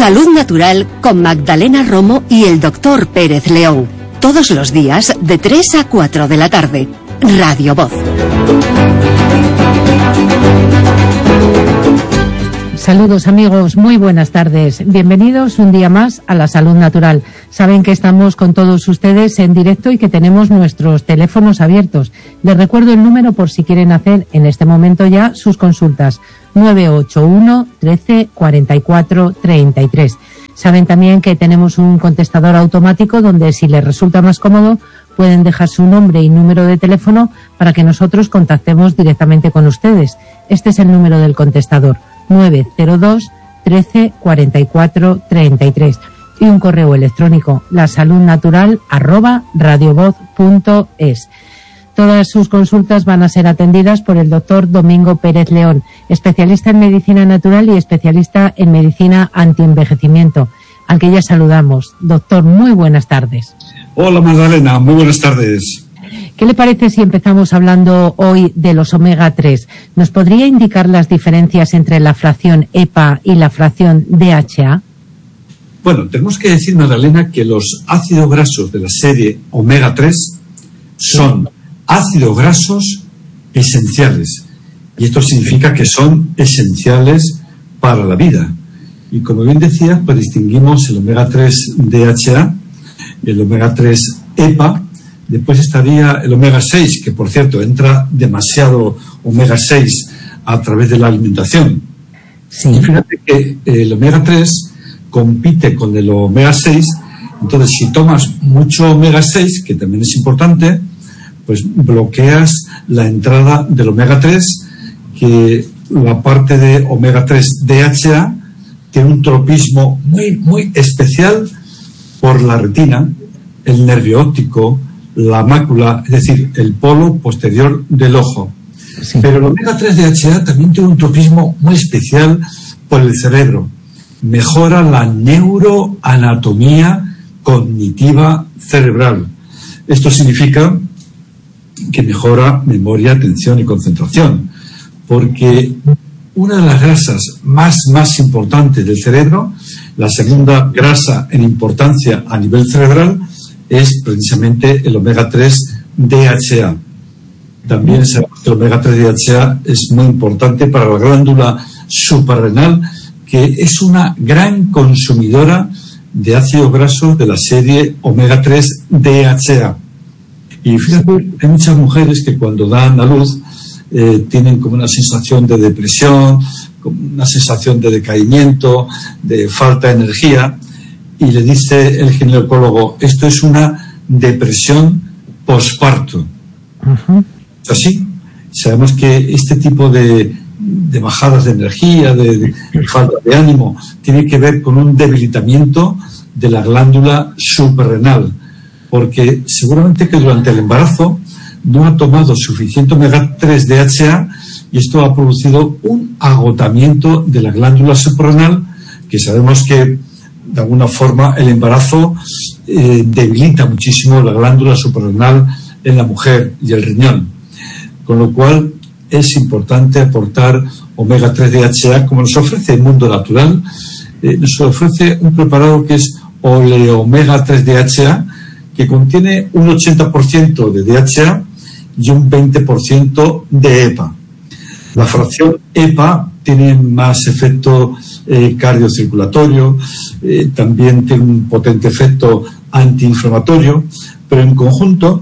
Salud Natural con Magdalena Romo y el Dr. Pérez León. Todos los días de 3 a 4 de la tarde. Radio Voz. Saludos amigos, muy buenas tardes. Bienvenidos un día más a la Salud Natural. Saben que estamos con todos ustedes en directo y que tenemos nuestros teléfonos abiertos. Les recuerdo el número por si quieren hacer en este momento ya sus consultas. 981 13 44 33. Saben también que tenemos un contestador automático donde, si les resulta más cómodo, pueden dejar su nombre y número de teléfono para que nosotros contactemos directamente con ustedes. Este es el número del contestador: 902 13 44 33, y un correo electrónico, lasaludnatural@radiovoz.es. Todas sus consultas van a ser atendidas por el doctor Domingo Pérez León, especialista en medicina natural y especialista en medicina antienvejecimiento, al que ya saludamos. Doctor, muy buenas tardes. Hola Magdalena, muy buenas tardes. ¿Qué le parece si empezamos hablando hoy de los omega 3? ¿Nos podría indicar las diferencias entre la fracción EPA y la fracción DHA? Bueno, tenemos que decir, Magdalena, que los ácidos grasos de la serie omega 3 son ácidos grasos esenciales. Y esto significa que son esenciales para la vida. Y como bien decía, pues distinguimos el omega 3 DHA, el omega 3 EPA. Después estaría el omega 6, que por cierto entra demasiado omega 6 a través de la alimentación. Sí. Y fíjate que el omega 3 compite con el omega 6, entonces si tomas mucho omega 6, que también es importante, pues bloqueas la entrada del omega 3, que la parte de omega 3 DHA tiene un tropismo muy, muy especial por la retina, el nervio óptico, la mácula, es decir, el polo posterior del ojo. Sí. Pero el omega 3 DHA también tiene un tropismo muy especial por el cerebro. Mejora la neuroanatomía cognitiva cerebral. Esto significa que mejora memoria, atención y concentración, porque una de las grasas más importantes del cerebro, la segunda grasa en importancia a nivel cerebral, es precisamente el omega 3 DHA. También sabemos que el omega 3 DHA es muy importante para la glándula suprarrenal, que es una gran consumidora de ácidos grasos de la serie omega 3 DHA. Y fíjate, hay muchas mujeres que cuando dan a luz tienen como una sensación de depresión, como una sensación de decaimiento, de falta de energía, y le dice el ginecólogo, esto es una depresión posparto. ¿Es así? Sabemos que este tipo de bajadas de energía, de falta de ánimo, tiene que ver con un debilitamiento de la glándula suprarrenal, porque seguramente que durante el embarazo no ha tomado suficiente omega 3 DHA y esto ha producido un agotamiento de la glándula suprarrenal, que sabemos que de alguna forma el embarazo debilita muchísimo la glándula suprarrenal en la mujer y el riñón, con lo cual es importante aportar omega 3 DHA como nos ofrece el mundo natural. Nos ofrece un preparado que es Oleomega 3 DHA, que contiene un 80% de DHA y un 20% de EPA. La fracción EPA tiene más efecto cardiocirculatorio, también tiene un potente efecto antiinflamatorio, pero en conjunto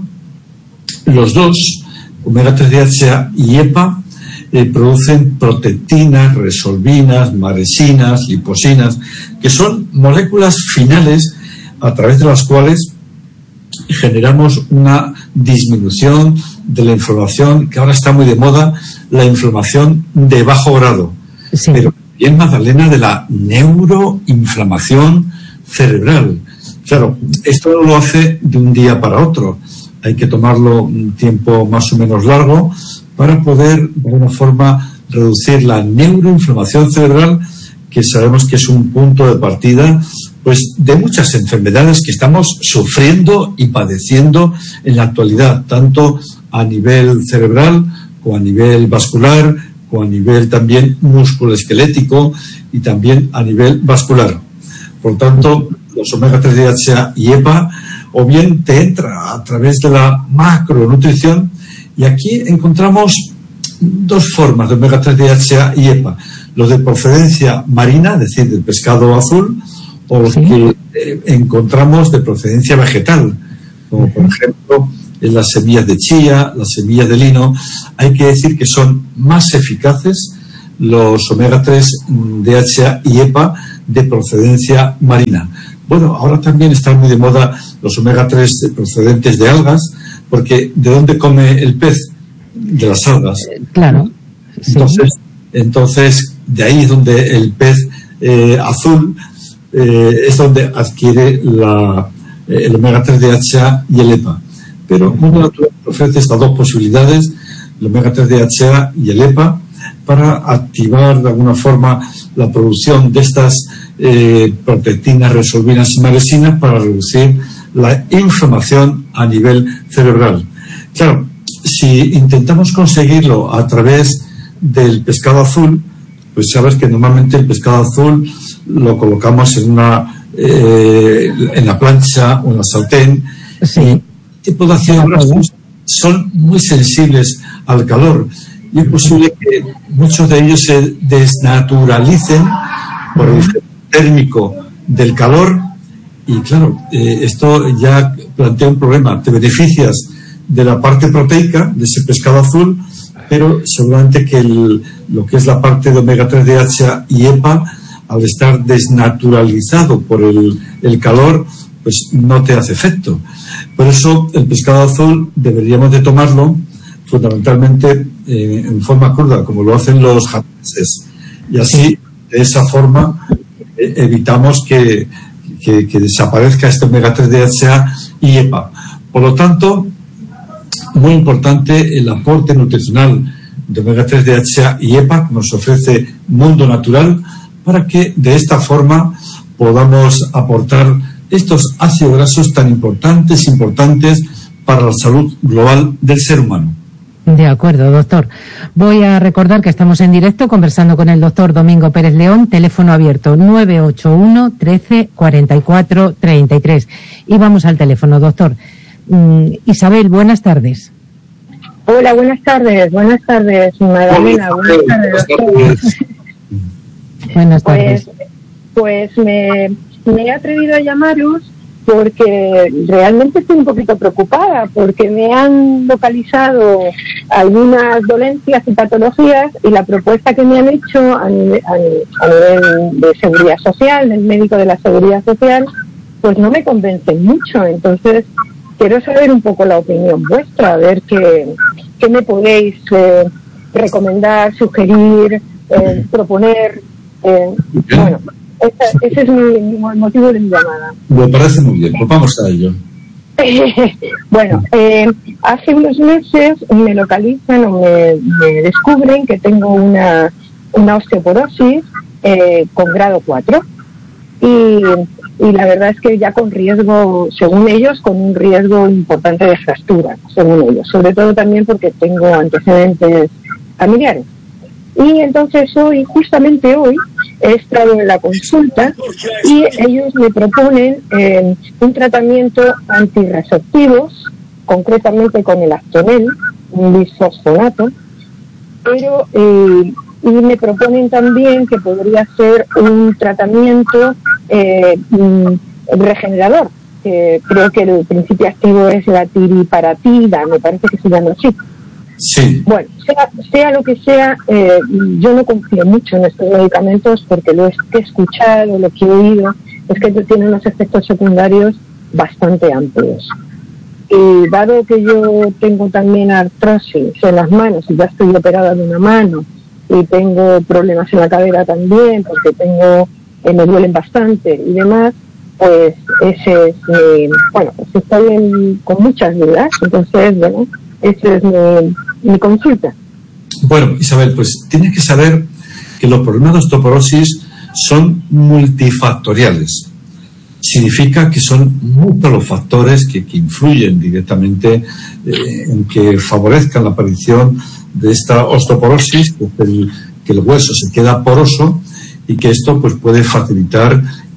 los dos, omega 3 DHA y EPA, producen protectinas, resolvinas, maresinas, liposinas, que son moléculas finales a través de las cuales generamos una disminución de la inflamación, que ahora está muy de moda, la inflamación de bajo grado. Sí. Pero bien, Magdalena, de la neuroinflamación cerebral. Claro, esto no lo hace de un día para otro. Hay que tomarlo un tiempo más o menos largo para poder, de alguna forma, reducir la neuroinflamación cerebral, que sabemos que es un punto de partida pues de muchas enfermedades que estamos sufriendo y padeciendo en la actualidad, tanto a nivel cerebral como a nivel vascular, como a nivel también musculoesquelético y también a nivel vascular. Por lo tanto, los omega 3 DHA y EPA o bien te entra a través de la macronutrición, y aquí encontramos dos formas de omega 3 DHA y EPA: los de procedencia marina, es decir, del pescado azul, o los que encontramos de procedencia vegetal, como por ejemplo en las semillas de chía, las semillas de lino. Hay que decir que son más eficaces los omega 3 DHA y EPA de procedencia marina. Bueno, ahora también están muy de moda los omega 3 procedentes de algas, porque ¿de dónde come el pez? De las algas. Claro. Sí. Entonces, de ahí es donde el pez azul es donde adquiere el omega 3 DHA y el EPA. Pero Mundo Natural ofrece estas dos posibilidades, el omega 3 DHA y el EPA, para activar de alguna forma la producción de estas protectinas, resolvinas y maresinas para reducir la inflamación a nivel cerebral. Claro, si intentamos conseguirlo a través del pescado azul, pues sabes que normalmente el pescado azul lo colocamos en la plancha o en la sartén. Sí. Y tipo de ácidos grasos son muy sensibles al calor, y es posible que muchos de ellos se desnaturalicen por el efecto térmico del calor. Y claro, esto ya plantea un problema. Te beneficias de la parte proteica de ese pescado azul, pero seguramente que lo que es la parte de omega 3 DHA y EPA, al estar desnaturalizado por el calor, pues no te hace efecto. Por eso el pescado azul deberíamos de tomarlo fundamentalmente en forma cruda, como lo hacen los japoneses, y así de esa forma evitamos que desaparezca este omega 3 DHA y EPA. Por lo tanto, muy importante el aporte nutricional de omega 3 DHA y EPA que nos ofrece Mundo Natural, para que de esta forma podamos aportar estos ácidos grasos tan importantes para la salud global del ser humano. De acuerdo, doctor. Voy a recordar que estamos en directo conversando con el doctor Domingo Pérez León, teléfono abierto 981 13 44 33. Y vamos al teléfono, doctor. Isabel, buenas tardes. Hola, buenas tardes, Magdalena, buenas tardes, doctor. Buenas tardes. Pues me he atrevido a llamaros porque realmente estoy un poquito preocupada, porque me han localizado algunas dolencias y patologías, y la propuesta que me han hecho a nivel de seguridad social, del médico de la seguridad social, pues no me convencen mucho. Entonces quiero saber un poco la opinión vuestra, a ver qué me podéis recomendar, sugerir, proponer. Bueno, ese es mi motivo de mi llamada. Me parece muy bien, pues vamos a ello. Bueno, hace unos meses me localizan o me descubren que tengo una osteoporosis con grado 4, y la verdad es que ya con riesgo, según ellos, con un riesgo importante de fractura, según ellos, sobre todo también porque tengo antecedentes familiares. Y entonces justamente hoy, he estado en la consulta y ellos me proponen un tratamiento antirreceptivos, concretamente con el Actonel, un bisfosfonato, pero y me proponen también que podría ser un tratamiento regenerador. Creo que el principio activo es la tiriparatida, me parece que se llama así. Sí. Bueno, sea lo que sea, yo no confío mucho en estos medicamentos, porque lo que he escuchado, lo que he oído, es que tienen unos efectos secundarios bastante amplios. Y dado que yo tengo también artrosis en las manos, y ya estoy operada de una mano, y tengo problemas en la cadera también, porque me duelen bastante y demás, pues ese es pues estoy con muchas dudas. Entonces, bueno, esa es mi consulta. Bueno, Isabel, pues tienes que saber que los problemas de osteoporosis son multifactoriales. Significa que son muchos los factores que influyen directamente en que favorezcan la aparición de esta osteoporosis, que el hueso se queda poroso, y que esto pues puede facilitar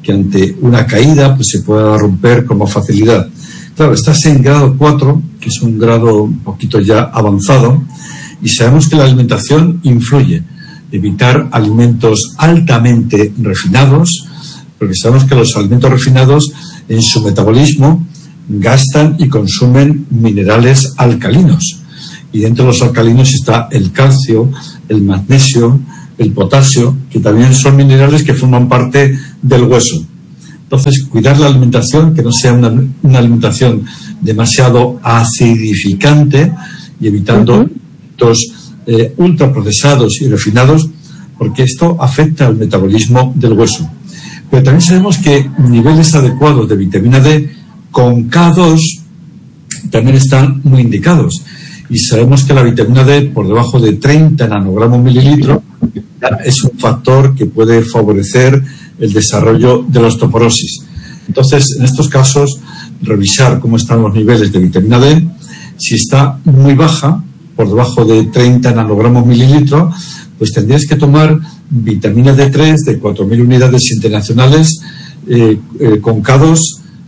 que ante una caída pues se pueda romper con más facilidad. Claro, estás en grado 4, que es un grado un poquito ya avanzado, y sabemos que la alimentación influye. Evitar alimentos altamente refinados, porque sabemos que los alimentos refinados en su metabolismo gastan y consumen minerales alcalinos. Y dentro de los alcalinos está el calcio, el magnesio, el potasio, que también son minerales que forman parte del hueso. Entonces, cuidar la alimentación, que no sea una alimentación demasiado acidificante y evitando los ultraprocesados y refinados, porque esto afecta al metabolismo del hueso. Pero también sabemos que niveles adecuados de vitamina D con K2 también están muy indicados. Y sabemos que la vitamina D por debajo de 30 nanogramos mililitro es un factor que puede favorecer el desarrollo de la osteoporosis. Entonces, en estos casos, revisar cómo están los niveles de vitamina D. Si está muy baja, por debajo de 30 nanogramos mililitro, pues tendrías que tomar vitamina D3 de 4.000 unidades internacionales con K2,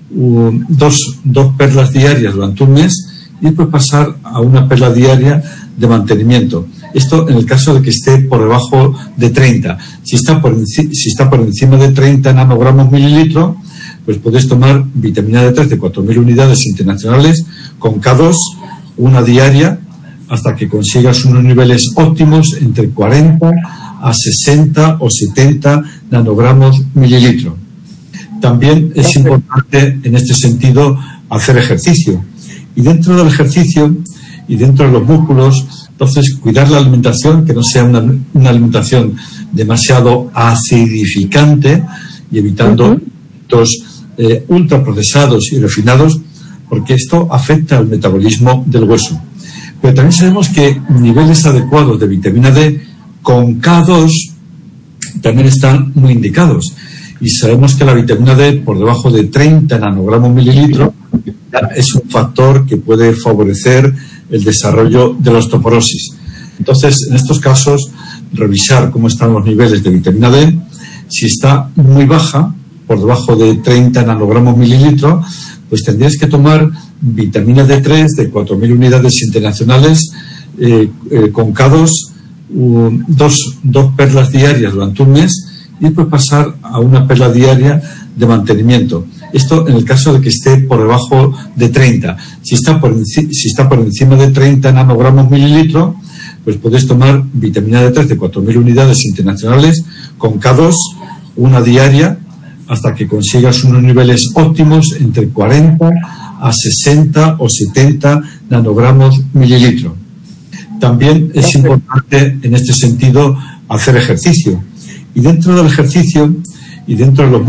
dos perlas diarias durante un mes, y después pasar a una perla diaria de mantenimiento. Esto en el caso de que esté por debajo de 30. Si está por encima de 30 nanogramos mililitro, pues puedes tomar vitamina D3 de 4.000 unidades internacionales con K2, una diaria, hasta que consigas unos niveles óptimos entre 40 a 60 o 70 nanogramos mililitro. También es importante en este sentido hacer ejercicio. Y dentro del ejercicio y dentro de los músculos, entonces cuidar la alimentación, que no sea una alimentación demasiado acidificante y evitando los ultraprocesados y refinados, porque esto afecta al metabolismo del hueso. Pero también sabemos que niveles adecuados de vitamina D con K2 también están muy indicados. Y sabemos que la vitamina D por debajo de 30 nanogramos mililitro es un factor que puede favorecer el desarrollo de la osteoporosis. Entonces, en estos casos, revisar cómo están los niveles de vitamina D. Si está muy baja, por debajo de 30 nanogramos mililitro, pues tendrías que tomar vitamina D3 de 4.000 unidades internacionales con K2, dos perlas diarias durante un mes, y después pasar a una perla diaria de mantenimiento. Esto en el caso de que esté por debajo de 30. Si está por encima de 30 nanogramos mililitro, pues puedes tomar vitamina D3 de 4.000 unidades internacionales con K2, una diaria, hasta que consigas unos niveles óptimos entre 40 a 60 o 70 nanogramos mililitro. También es importante en este sentido hacer ejercicio. Y dentro del ejercicio y dentro de los